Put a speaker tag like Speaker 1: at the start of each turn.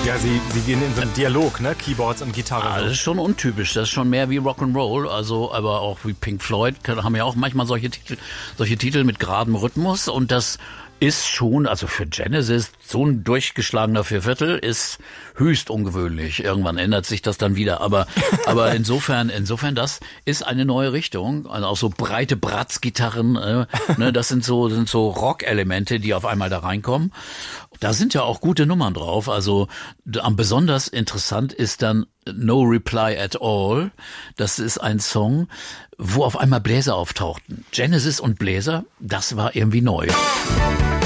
Speaker 1: Ja, sie gehen in so einen Dialog, ne? Keyboards und Gitarre.
Speaker 2: Das ist schon untypisch. Das ist schon mehr wie Rock'n'Roll, also aber auch wie Pink Floyd haben ja auch manchmal solche Titel mit geradem Rhythmus, und das ist schon, also für Genesis, so ein durchgeschlagener Vierviertel ist höchst ungewöhnlich. Irgendwann ändert sich das dann wieder. Aber insofern, das ist eine neue Richtung. Also auch so breite Bratzgitarren, ne, das sind so Rock-Elemente, die auf einmal da reinkommen. Da sind ja auch gute Nummern drauf. Also besonders interessant ist dann No Reply at All. Das ist ein Song, wo auf einmal Bläser auftauchten. Genesis und Bläser, das war irgendwie neu.